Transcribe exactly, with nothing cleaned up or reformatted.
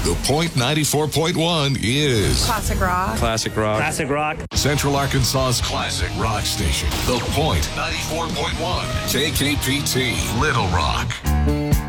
The Point ninety-four point one is Classic rock. Classic rock. Classic rock. Central Arkansas's classic rock station. The Point ninety-four point one. K K P T, Little Rock.